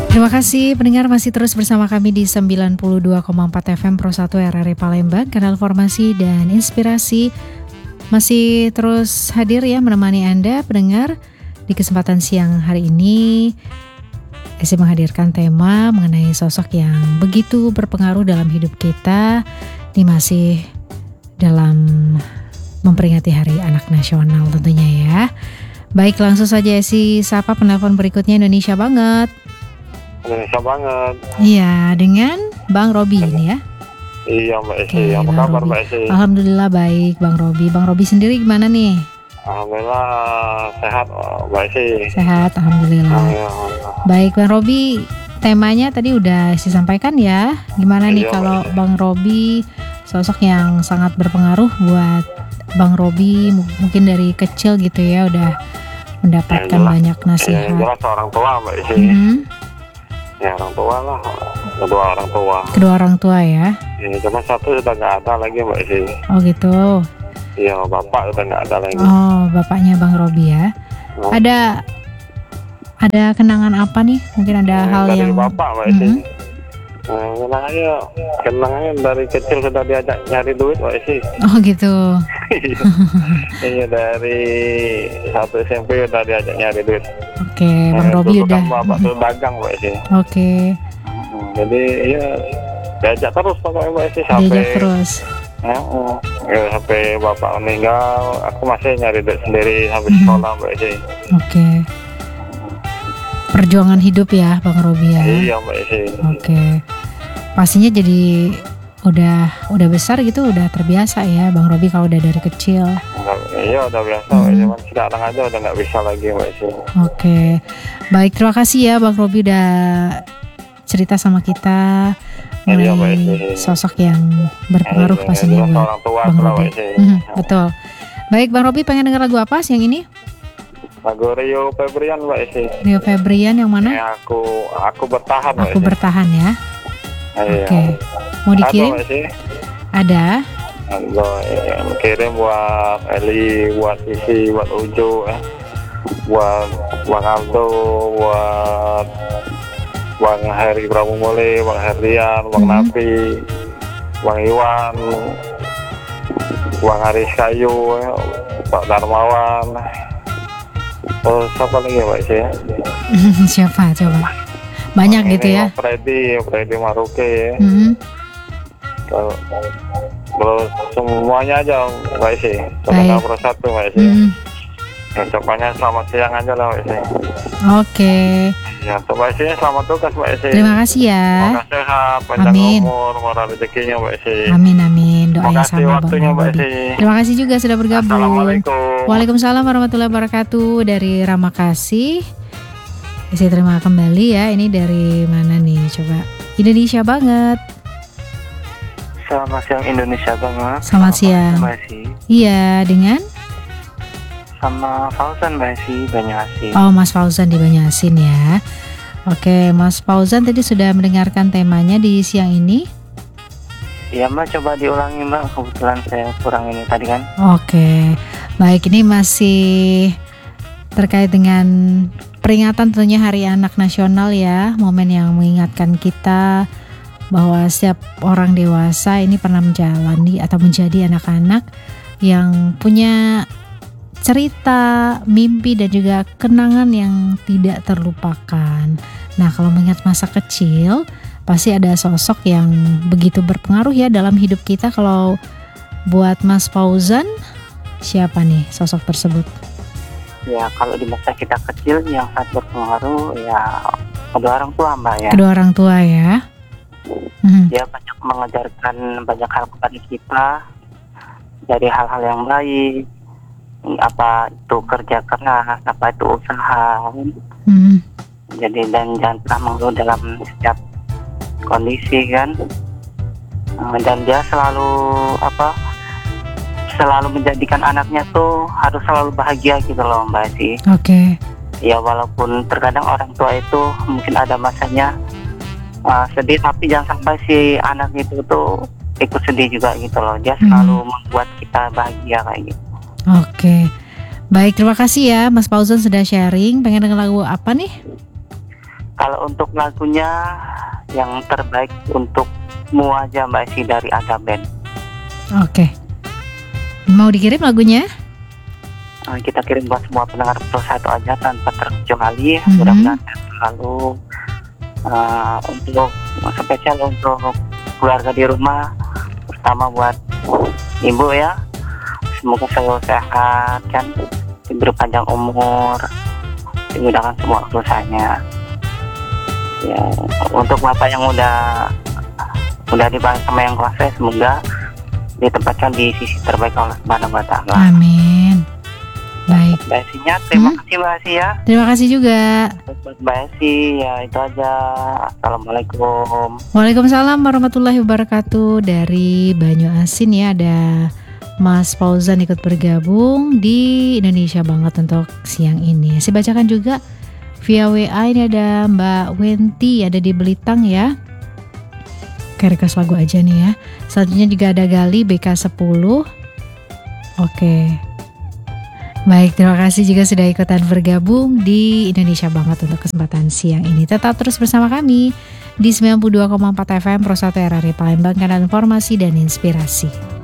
Terima kasih pendengar masih terus bersama kami di 92,4 FM Pro 1 RRI Palembang, kanal informasi dan inspirasi. Masih terus hadir ya menemani Anda pendengar di kesempatan siang hari ini. Saya menghadirkan tema mengenai sosok yang begitu berpengaruh dalam hidup kita. Ini masih dalam memperingati Hari Anak Nasional tentunya ya. Baik, langsung saja Esi sapa penelpon berikutnya. Indonesia banget. Indonesia banget. Iya, dengan Bang Robi ini ya. Iya Mbak Esi, apa kabar Mbak Esi? Alhamdulillah baik Bang Robi. Bang Robi sendiri gimana nih? Alhamdulillah sehat Mbak Esi. Sehat, alhamdulillah. Baik Bang Robi, temanya tadi udah saya sampaikan ya. Gimana nih kalau Bang Robi sosok yang sangat berpengaruh buat Bang Robi, mungkin dari kecil gitu ya udah mendapatkan banyak nasihat. Jelas orang tua Mbak Esi. Ya orang tua lah, kedua orang tua ya. Cuma satu sudah nggak ada lagi Mbak Esi. Oh gitu. Iya, bapak udah nggak ada lagi. Oh, bapaknya Bang Robi ya. Ada kenangan apa nih? Mungkin ada hal dari yang bapak Mbak Esi. Kenangannya dari kecil sudah diajak nyari duit Mbak Esi. Oh gitu. Iya, dari satu SMP udah diajak nyari duit. Oke, Bang Robi udah. Bapak tuh dagang Mbak Esi. Oke. Jadi ya diajak terus pokoknya Mbak Esi Diajak terus. Sampai bapak meninggal, aku masih nyari duit sendiri habis sekolah Mbak Esi. Oke. Perjuangan hidup ya Bang Robi ya. Iya Mbak Esi. Oke. Pastinya jadi udah besar gitu, udah terbiasa ya Bang Robi kalau udah dari kecil. Iya udah biasa, cuman sekarang aja udah nggak bisa lagi Mbak Esi. Oke. Baik, terima kasih ya Bang Robi udah cerita sama kita mengenai sosok yang berpengaruh pastinya buat Bang Robi. Betul. Baik Bang Robi, pengen denger lagu apa siang ini? Lagu Rio Febrian Mbak Esi. Rio Febrian yang mana? Aku bertahan Mbak Esi. Aku bertahan ya. Oke. Mau dikirim? Ada. Kirim buat Eli, buat Sisi, buat Ujo, buat Bang Aldo, buat Bang Heri Pramumole, Bang Herdian, Bang Napi, Bang Iwan, Bang Haris Kayu, Pak Darmawan. Siapa lagi Mbak Isi? Siapa coba? Banyak gitu ya. Freddy Maruke. Terus semuanya aja Mbak Isi. Semuanya Pro 1 Mbak Isi. Ucapannya selamat siang aja lah Mbak Isi. Oke. Ya, Mbak Isi selamat tugas Mbak Isi. Terima kasih ya. Semoga sehat, panjang umur, murah rezekinya Mbak Isi. Amin. Doanya sama waktunya Mbak Isi. Terima kasih juga sudah bergabung. Assalamualaikum. Waalaikumsalam warahmatullahi wabarakatuh. Dari Ramakasih. Isi terima kembali ya. Ini dari mana nih? Coba. Indonesia banget. Selamat siang Indonesia banget. Selamat siang. Mbak Esi. Iya, dengan? Sama Fauzan Mbak Esi, Banyasin. Oh, Mas Fauzan di Banyasin ya. Oke, Mas Fauzan tadi sudah mendengarkan temanya di siang ini? Iya Mbak, coba diulangi Mbak. Kebetulan saya kurang ini tadi kan. Oke, baik, ini masih terkait dengan peringatan tentunya Hari Anak Nasional ya. Momen yang mengingatkan kita bahwa setiap orang dewasa ini pernah menjalani atau menjadi anak-anak yang punya cerita, mimpi dan juga kenangan yang tidak terlupakan. Nah, kalau mengingat masa kecil, pasti ada sosok yang begitu berpengaruh ya dalam hidup kita. Kalau buat Mas Fauzan, siapa nih sosok tersebut? Ya, kalau di masa kita kecil yang sangat berpengaruh ya kedua orang tua Mbak ya. Kedua orang tua ya. Dia banyak mengajarkan banyak hal kepada kita, dari hal-hal yang baik, apa itu kerja keras, apa itu usaha. Jadi dan jangan pernah mengeluh dalam setiap kondisi kan. Dan dia selalu menjadikan anaknya tuh harus selalu bahagia gitu loh Mbak Esi. Oke. Ya walaupun terkadang orang tua itu mungkin ada masanya sedih, tapi jangan sampai si anak itu tuh ikut sedih juga gitu loh. Dia selalu membuat kita bahagia kayak gitu. Oke. Baik, terima kasih ya Mas Fauzan sudah sharing. Pengen denger lagu apa nih? Kalau untuk lagunya yang terbaik untukmu aja Mbak Esi dari Ada Band. Oke. Mau dikirim lagunya? Kita kirim buat semua pendengar Pro Satu aja tanpa terkecuali. Mudah-mudahan selalu untuk spesial untuk keluarga di rumah, pertama buat ibu ya. Semoga selalu sehat kan, diberi panjang umur, dimudahkan semua usahanya. Ya, untuk bapak yang udah dibahas sama yang kuasa, semoga ditempatkan di sisi terbaik Allah Subhanahu wa Ta'ala. Amin. Baik. Mbak Esinya, terima kasih Mbak Esi ya. Terima kasih juga. Buat Mbak Esi ya itu aja. Assalamualaikum. Waalaikumsalam warahmatullahi wabarakatuh. Dari Banyu Asin ya, ada Mas Fauzan ikut bergabung di Indonesia Banget untuk siang ini. Saya bacakan juga via WA, ini ada Mbak Wenti ada di Belitang ya. Oke, request lagu aja nih ya. Selanjutnya juga ada Gali BK10. Oke. Baik, terima kasih juga sudah ikutan bergabung di Indonesia Banget untuk kesempatan siang ini. Tetap terus bersama kami di 92,4 FM Pro 1 RRI Palembang, kanal informasi dan inspirasi.